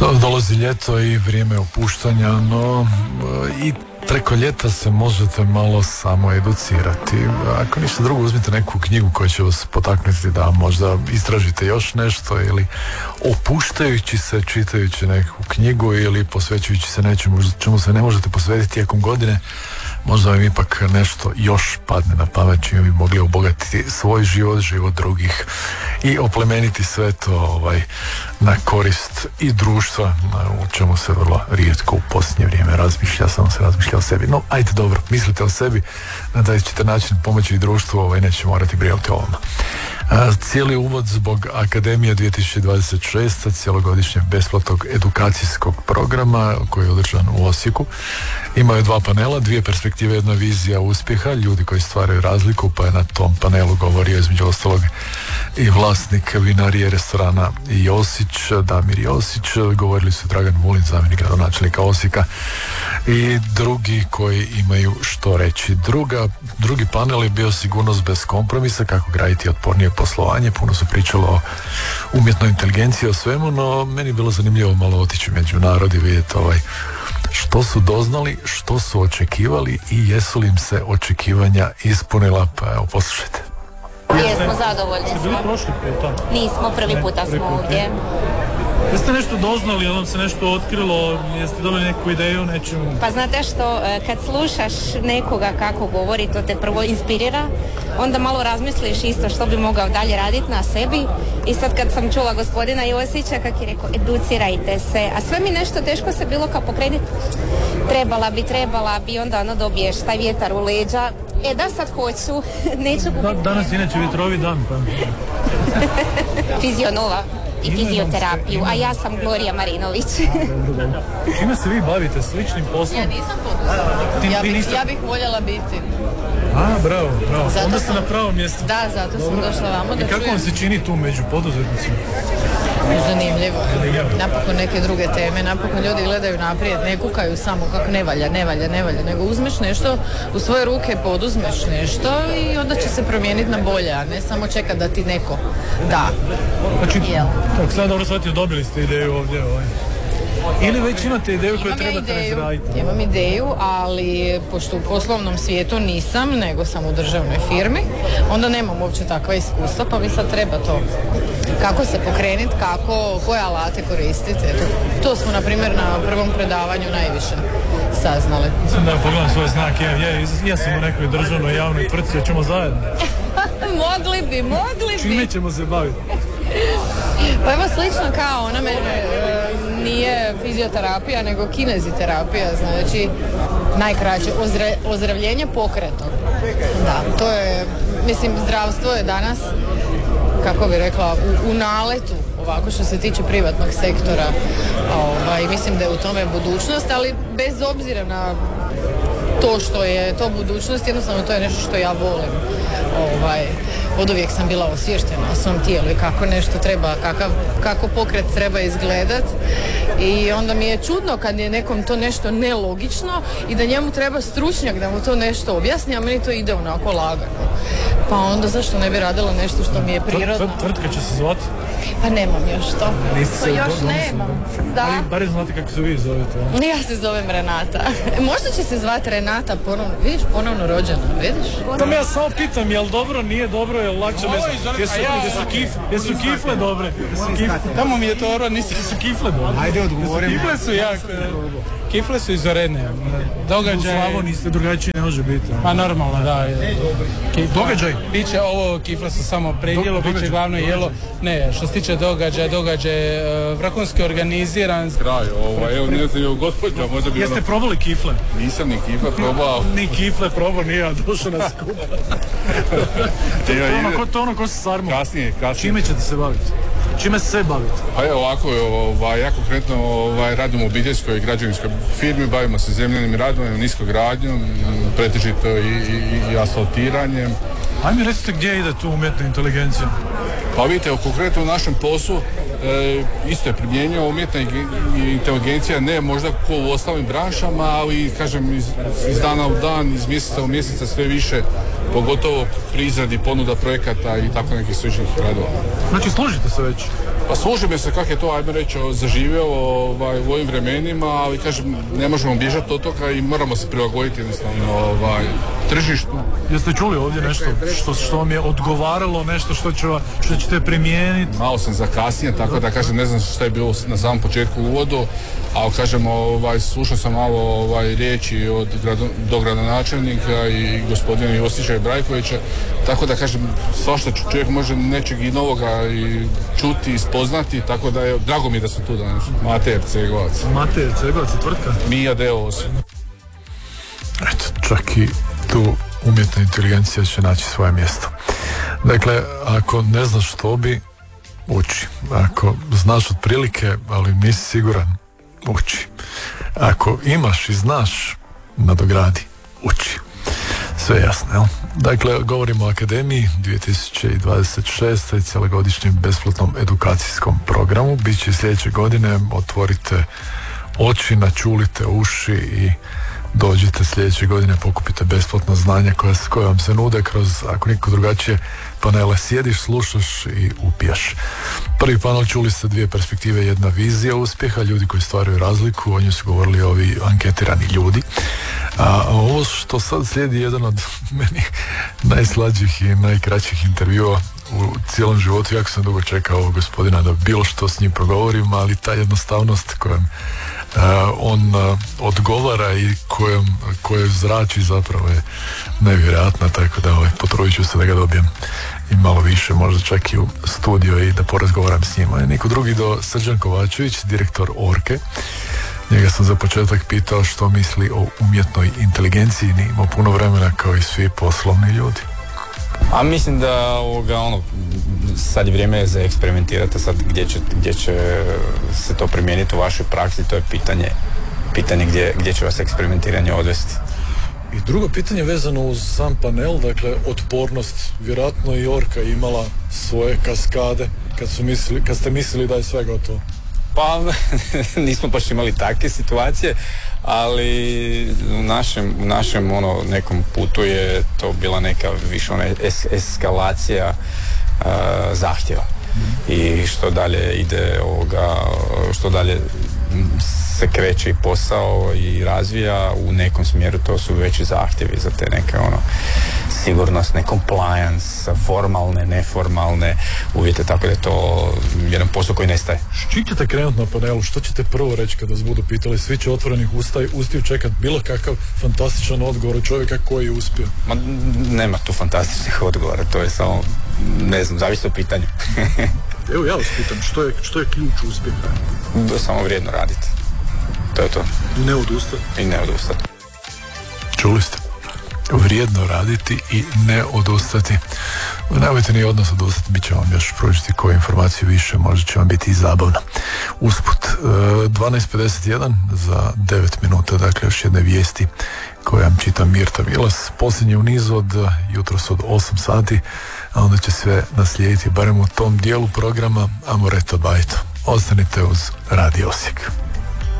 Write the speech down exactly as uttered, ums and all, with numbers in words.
Dolazi ljeto i vrijeme opuštanja, no i preko ljeta se možete malo samo educirati. Ako ništa drugo, uzmite neku knjigu koja će vas potaknuti da možda istražite još nešto, ili opuštajući se, čitajući neku knjigu ili posvećujući se nečemu čemu se ne možete posvetiti tijekom godine, možda vam ipak nešto još padne na pamet čime bi mogli obogatiti svoj život, život drugih i oplemeniti sve to ovaj, na korist i društva, u čemu se vrlo rijetko u posljednje vrijeme razmišlja, samo se razmišlja o sebi. No, ajde dobro, mislite o sebi, na taj ćete način pomoći i društvu, ovaj, neće morati brinuti o ovome. Cijeli uvod zbog Akademije dvije tisuće dvadeset šest, cijelogodišnjeg besplatnog edukacijskog programa koji je održan u Osijeku. Imaju dva panela, dvije perspektive, jedna vizija uspjeha, ljudi koji stvaraju razliku, pa je na tom panelu govorio između ostalog i vlasnik vinarije restorana Josić, Damir Josić, govorili su Dragan Vulin, zamjenik gradonačelnika Osijeka, i drugi koji imaju što reći. Druga, drugi panel je bio sigurnost bez kompromisa, kako graditi otpornije poslovanje. Puno su pričalo o umjetnoj inteligenciji, o svemu, no meni je bilo zanimljivo malo otići među narod i vidjeti ovaj, što su doznali, što su očekivali i jesu li im se očekivanja ispunila. Pa evo, poslušajte. Jesmo, zadovoljni smo. Nismo, prvi puta smo ovdje. Jeste nešto doznali, ili vam se nešto otkrilo, jeste dobili neku ideju, nečemu? Pa znate što, kad slušaš nekoga kako govori, to te prvo inspirira, onda malo razmisliš isto što bi mogao dalje raditi na sebi. I sad kad sam čula gospodina Josića kak je rekao, educirajte se, a sve mi nešto teško se bilo kao pokrenuti, trebala bi, trebala bi, onda ono dobiješ taj vjetar u leđa. E da, sad hoću, neću gubiti. Da, danas inače vjetrovi dan, pa. Fizionova i fizioterapiju, a ja sam Glorija Marinović. Čime se vi bavite, sličnim poslom? Ja nisam poduzetnik. Ja, bih, ja bih voljela biti. A, bravo, bravo. Zato Onda ste sam, na pravom mjestu. Da, zato sam Dobro. došla vamo da čujem. I kako vam se čini tu među poduzetnicima? Zanimljivo. Napokon neke druge teme, napokon ljudi gledaju naprijed, ne kukaju samo kako ne valja, ne valja, ne valja, nego uzmeš nešto u svoje ruke, poduzmeš nešto i onda će se promijeniti na bolje, a ne samo čeka da ti neko da. Znači, tako sad dobro shvatio, dobili ste ideju ovdje ovaj. Ili već imate ideju koju trebate razraditi? Imam ideju, ali pošto u poslovnom svijetu nisam, nego sam u državnoj firmi, onda nemam uopće takva iskustva, pa mi sad treba to. Kako se pokrenuti, kako, koje alate koristiti. Eto, to smo, na primjer, na prvom predavanju najviše saznali. Mislim da pogledam svoj znak, ja, ja, ja sam u nekoj državnoj javnoj tvrtci, da ćemo zajedno. Mogli bi, mogli bi. Čime ćemo se baviti? Pa evo slično kao ona mene, nije fizioterapija nego kineziterapija, znači najkraće ozre, ozdravljenje pokretom. Da, to je, mislim, zdravstvo je danas, kako bi rekla, u, u naletu, ovako što se tiče privatnog sektora. Ovaj, mislim da je u tome budućnost, ali bez obzira na to što je to budućnost, jednostavno to je nešto što ja volim. Ovaj, od uvijek sam bila osviještena o svom tijelu i kako nešto treba, kakav, kako pokret treba izgledat, i onda mi je čudno kad je nekom to nešto nelogično i da njemu treba stručnjak da mu to nešto objasni, a meni to ide onako lagano. Pa onda zašto ne bi radila nešto što mi je prirodno? Tvrtka će se zvati? Pa nemam još to. To još nemam. Da. Ali barem znate kako se vi zovete. Ja se zovem Renata. Možda će se zvati Renata ponovno, vidiš, ponovno rođena, vidiš? Tam ja samo pitam, jel dobro, nije dobro, jel lakše bez... Jesu, jesu, kif, jesu kifle dobre? Tamo mi je to oro, nisu su kifle dobre. Ajde, odgovorim. Kifle su jako... Kifle su izorene. Događaj... U Slavoniji ste drugačije, ne može biti. Pa normalno, da. Događaj? Biće ovo, kifle su samo predjelo, Do, biće glavno jelo. Ne, što se tiče događaja, događaj uh, vrhunski organiziran. Kraj, ovaj, evo, ne znam, gospođa, možda bi... Jeste ono... probali kifle? Nisam ni kifle probao. Ni kifle probao, nije ja došao na skup. to je ono ko, to ono ko se sarmo. Kasnije, kasnije. Čime ćete se baviti? Čime se sve bavite? Pa evo ovako, ovaj, ja konkretno ovaj, radim u obiteljskoj i građevinskoj firmi, bavimo se zemljanim radom, niskogradnjom, pretežito i, i, i asfaltiranjem. Ajme recite gdje ide tu umjetna inteligencija? Pa vidite, konkretno u našem poslu e, isto je primjenjava umjetna inteligencija, ne možda ko u ostalim branšama, ali kažem iz, iz dana u dan, iz mjeseca u mjeseca sve više, pogotovo pri izradi ponuda projekata i tako nekih sličnih radova. Znači služite se već? Pa služi mi se kako je to, ajmo reći, zaživjelo ovaj, u ovim vremenima, ali kažem, ne možemo bježati od toga i moramo se prilagoditi jednostavno ovaj, tržištu. Jeste čuli ovdje nešto što, što vam je odgovaralo, nešto što, će, što ćete primijeniti? Malo sam zakasnije, tako da kažem, ne znam što je bilo na samom početku u uvodu, ali kažem, ovaj, slušao sam malo ovaj, riječi od grado, do gradonačelnika i gospodina Josića i Brajkovića, tako da kažem, svašta čovjek može nečeg i novoga i čuti, spoznati, tako da je, drago mi je da sam tu danas. Matej Cegovac. Matej Cegovac i tvrtka? Mija Deo. Eto, čak i tu umjetna inteligencija će naći svoje mjesto. Dakle, ako ne znaš što bi, uči. Ako znaš otprilike, ali nisi siguran, uči. Ako imaš i znaš, nadogradi, uči. Sve jasno, jel? Dakle, govorimo o Akademiji dvije tisuće dvadeset šeste. cjelogodišnjem besplatnom edukacijskom programu. Biće sljedeće godine, otvorite oči, načulite uši i dođite sljedeće godine, pokupite besplatno znanje koje, koje vam se nude kroz, ako niko drugačije, panele. Sjediš, slušaš i upijaš. Prvi panel čuli ste dvije perspektive, jedna vizija uspjeha, ljudi koji stvaraju razliku, o njoj su govorili ovi anketirani ljudi. A ovo što sad slijedi jedan od meni najslađih i najkraćih intervjua u cijelom životu. Jako sam dugo čekao ovog gospodina da bilo što s njim progovorim, ali ta jednostavnost kojom Uh, on uh, odgovara i kojom, koje zrači zapravo je nevjerojatna, tako da ovaj, potrudit ću se da ga dobijem i malo više, možda čak i u studio i da porazgovaram s njima. Niko drugi do Srđan Kovačević, direktor Orke. Njega sam za početak pitao što misli o umjetnoj inteligenciji, nije imao puno vremena kao i svi poslovni ljudi. A mislim da ovoga, ono, sad je vrijeme za eksperimentirati, sad gdje će, gdje će se to primijeniti u vašoj praksi, to je pitanje, pitanje gdje, gdje će vas eksperimentiranje odvesti. I drugo pitanje vezano uz sam panel, dakle otpornost, vjerojatno i Orka imala svoje kaskade kad, su mislili, kad ste mislili da je sve gotovo. Pa nismo baš imali takve situacije, ali u našem, u našem ono, nekom putu je to bila neka više ona es, eskalacija uh, zahtjeva. I što dalje ide ovoga, što dalje se kreće i posao i razvija u nekom smjeru, to su veći zahtjevi za te neke ono sigurnosne, compliance, formalne, neformalne uvjete, tako da je to jedan posao koji nestaje. Što ćete krenuti na panelu? Što ćete prvo reći kada vas budu pitali? Svi će otvorenih usta, ustiju čekati bilo kakav fantastičan odgovor od čovjeka koji je uspio. Ma, nema tu fantastičnih odgovora, to je samo, ne znam, zavisi od pitanja. Evo ja vas pitam, što je, što je ključ uspjeha? Da samo vrijedno raditi. To je to. I ne odustati. I ne odustati. Čuli ste? Vrijedno raditi i ne odustati. Nemojte ni odnos odustati, bit će vam još pružiti koju informaciju više, možda će vam biti i zabavno. Usput, dvanaest pedeset jedan za devet minuta, dakle još jedne vijesti koje vam čita Mirta Milas. Posljednje u nizu od jutros od osam sati, a onda će sve naslijediti barem u tom dijelu programa Amoreto Bajto. Ostanite uz Radio Osijek.